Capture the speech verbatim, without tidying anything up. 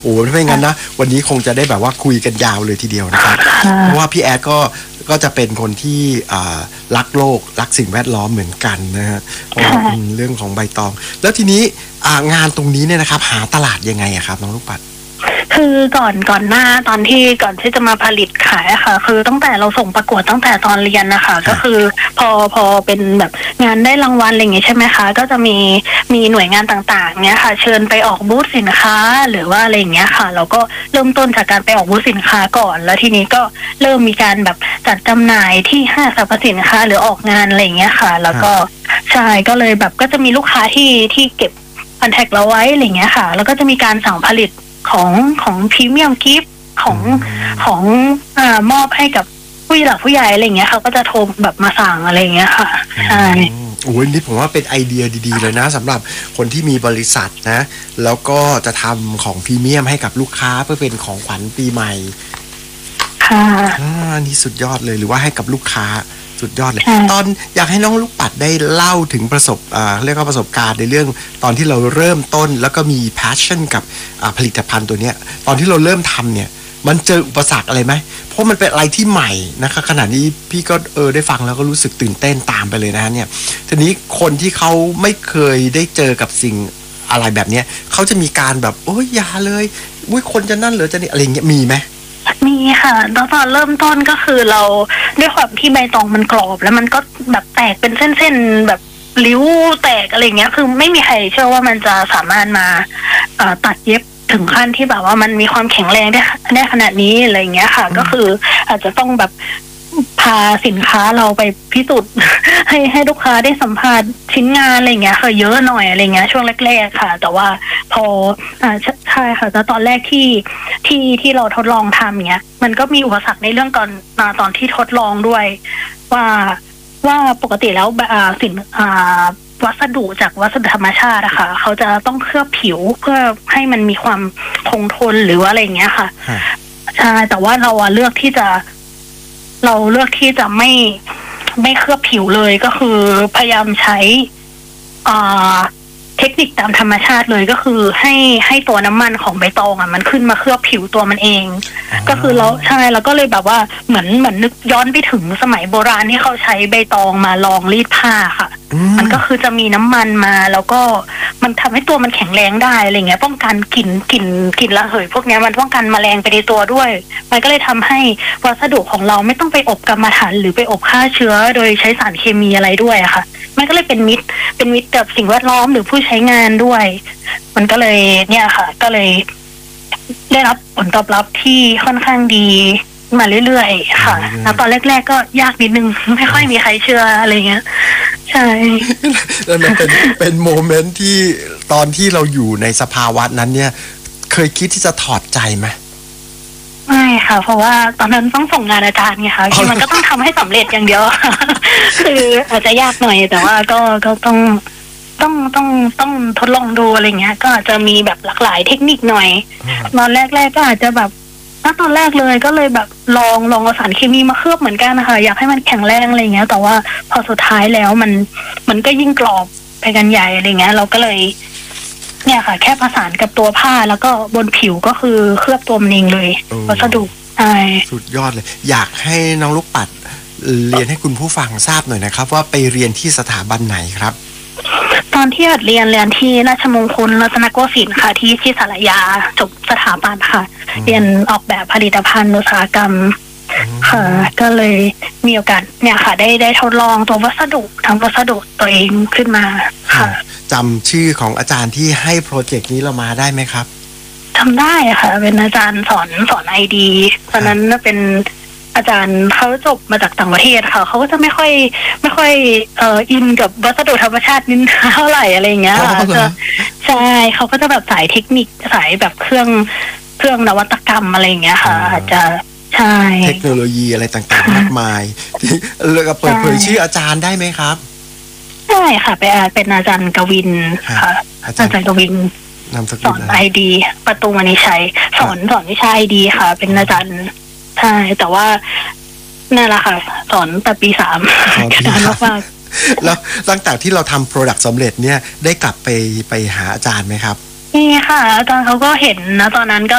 โอ้ไม่งั้นนะวันนี้คงจะได้แบบว่าคุยกันยาวเลยทีเดียวนะครับเพราะว่าพี่แอดก็ก็จะเป็นคนที่รักโลกรักสิ่งแวดล้อมเหมือนกันนะฮะเพราะว่าเป็นเรื่องของใบตองแล้วทีนี้งานตรงนี้เนี่ยนะครับหาตลาดยังไงอะครับน้องลูกปัดคือก่อนก่อนหน้าตอนที่ก่อนที่จะมาผลิตขายอะค่ะคือตั้งแต่เราส่งประกวดตั้งแต่ตอนเรียนนะคะก็คือพอพอเป็นแบบงานได้รางวัลอะไรอย่างเงี้ยใช่ไหมคะก็จะมีมีหน่วยงานต่างๆเนี้ยค่ะเชิญไปออกบูธสินค้าหรือว่าอะไรอย่างเงี้ยค่ะเราก็เริ่มต้นจากการไปออกบูธสินค้าก่อนแล้วทีนี้ก็เริ่มมีการแบบจัดจำหน่ายที่ห้างสรรพสินค้าหรือออกงานอะไรอย่างเงี้ยค่ะแล้วก็ใช่ก็เลยแบบก็จะมีลูกค้าที่ที่เก็บคอนแทคเราไว้อะไรอย่างเงี้ยค่ะแล้วก็จะมีการสั่งผลิตของของพรีเมียมกิฟต์ของของอ่ามอบให้กับผู้หลักผู้ใหญ่อะไรเงี้ยเขาก็จะโทรแบบมาสั่งอะไรเงี้ยค่ะใช่โอ้ยนี่ผมว่าเป็นไอเดียดีๆเลยนะสำหรับคนที่มีบริษัทนะแล้วก็จะทำของพรีเมียมให้กับลูกค้าเพื่อเป็นของขวัญปีใหม่ค่ะอ่านี่สุดยอดเลยหรือว่าให้กับลูกค้าสุดยอดเลยตอนอยากให้น้องลูกปัดได้เล่าถึงประสบอ่าเรียกว่าประสบการณ์ในเรื่องตอนที่เราเริ่มต้นแล้วก็มี passion กับอ่าผลิตภัณฑ์ตัวเนี้ยตอนที่เราเริ่มทำเนี่ยมันเจออุปสรรคอะไรไหมเพราะมันเป็นอะไรที่ใหม่นะคะขณะนี้พี่ก็เออได้ฟังแล้วก็รู้สึกตื่นเต้นตามไปเลยนะฮะเนี่ยทีนี้คนที่เขาไม่เคยได้เจอกับสิ่งอะไรแบบเนี้ยเขาจะมีการแบบโอ้ยอย่าเลยอุ้ยคนจะนั่นเหรอจะนี่อะไรเงี้ยมีไหมมีค่ะตอนตอนเริ่มต้นก็คือเราด้วยความที่ใบตองมันกรอบแล้วมันก็แบบแตกเป็นเส้นๆแบบริ้วแตกอะไรเงี้ยคือไม่มีใครเชื่อว่ามันจะสามารถมาตัดเย็บถึงขั้นที่แบบว่ามันมีความแข็งแรงได้ได้ขนาดนี้อะไรเงี้ยค่ะก็คืออาจจะต้องแบบพาสินค้าเราไปพิสูจน์ให้ให้ลูกค้าได้สัมผัสชิ้นงานอะไรเงี้ยค่ะเยอะหน่อยอะไรเงี้ยช่วงแรกๆค่ะแต่ว่าพออ่าใช่ค่ะแต่ตอนแรกที่ที่ที่เราทดลองทำเนี้ยมันก็มีอุปสรรคในเรื่องก่อนตอนที่ทดลองด้วยว่าว่าปกติแล้วอ่าสินอ่าวัสดุจากวัสดุธรรมชาติอะค่ะเขาจะต้องเคลือบผิวเพื่อให้มันมีความคงทนหรือว่าอะไรเงี้ยค่ะใช่แต่ว่าเราอะเลือกที่จะเราเลือกที่จะไม่ไม่เคลือบผิวเลยก็คือพยายามใช้อ่าเทคนิคตามธรรมชาติเลยก็คือให้ให้ตัวน้ำมันของใบตองอ่ะมันขึ้นมาเคลือบผิวตัวมันเองก็คือเราใช่แล้วก็เลยแบบว่าเหมือนเหมือนนึกย้อนไปถึงสมัยโบราณที่เขาใช้ใบตองมาลองรีดผ้าค่ะมันก็คือจะมีน้ำมันมาแล้วก็มันทำให้ตัวมันแข็งแรงได้อะไรเงี้ยป้องกันกลิ่นกลิ่นกลิ่นระเหยพวกนี้มันป้องกันแมลงไปในตัวด้วยมันก็เลยทำให้วัสดุของเราไม่ต้องไปอบกรรมฐานหรือไปอบฆ่าเชื้อโดยใช้สารเคมีอะไรด้วยอะค่ะมันก็เลยเป็นมิตรเป็นมิตรกับสิ่งแวดล้อมหรือผู้ใช้งานด้วยมันก็เลยเนี่ยค่ะก็เลยได้รับผลตอบรับที่ค่อนข้างดีมาเรื่อยๆค่ะแล้วตอนแรกๆก็ยากนิดนึงไม่ค่อยมีใครเชื่ออะไรเงี้ยใช่แล้วมันเป็นเป็นโมเมนต์ที่ตอนที่เราอยู่ในสภาวะนั้นเนี่ยเคยคิดที่จะถอดใจไหมไม่ค่ะเพราะว่าตอนนั้นต้องส่งงานอาจารย์ไงคะคือมันก็ต้องทำให้สำเร็จอย่างเดียวคืออาจจะยากหน่อยแต่ว่าก็ก็ต้องต้องต้องต้องทดลองดูอะไรเงี้ยก็อาจจะมีแบบหลากหลายเทคนิคหน่อยตอนแรกๆก็อาจจะแบบถ้าตอนแรกเลยก็เลยแบบลองลองเอาสารเคมีมาเคลือบเหมือนกันนะคะอยากให้มันแข็งแรงอะไรเงี้ยแต่ว่าพอสุดท้ายแล้วมันมันก็ยิ่งกรอบไปกันใหญ่อะไรเงี้ยเราก็เลยเนี่ยค่ะแค่ผสานกับตัวผ้าแล้วก็บนผิวก็คือเคลือบตัวมันเองเลยวัสดุใช่สุดยอดเลยอยากให้น้องลูกปัดเรียนให้คุณผู้ฟังทราบหน่อยนะครับว่าไปเรียนที่สถาบันไหนครับตอนที่เรียนเรียนที่ราชมงคลรัตนโกสินทร์ค่ะที่ที่สารยาจบสถาบันค่ะเรียนออกแบบผลิตภัณฑ์อุตสาหกรรมค่ะก็เลยมีโอกาสเนี่ยค่ะได้ได้ทดลองตัววัสดุทำวัสดุตัวเองขึ้นมาค่ะจำชื่อของอาจารย์ที่ให้โปรเจกต์นี้เรามาได้ไหมครับจำได้ค่ะเป็นอาจารย์สอนสอนไอดีตอนนั้นเป็นอาจารย์เขาจบมาจากต่างประเทศค่ะเขาก็จะไม่ค่อยไม่ค่อยเอ่ออินกับวัสดุธรรมชาตินิดเท่าไหร่อะไรเงี้ยจะใช่เขาก็จะแบบสายเทคนิคสายแบบเครื่องเครื่องนวัตกรรมอะไรเงี้ยค่ะอาจจะใช่เทคโนโลยีอะไรต่างๆมากมายแล้วก็เปิดเผยชื่ออาจารย์ได้ไหมครับใช่ค่ะเป็นเป็นอาจารย์กวินค่ะอาจารย์กวินสอนไอดีประตูมณีชัยสอนสอนวิชาไอดีค่ะเป็นอาจารย์ใช่แต่ว่านั่นแหละค่ะสอนแต่ปีสามนานมากๆแล้วตั้งแต่ที่เราทำโปรดักต์สำเร็จเนี่ยได้กลับไปไปหาอาจารย์ไหมครับนี่ค่ะอาจารย์เขาก็เห็นนะตอนนั้นก็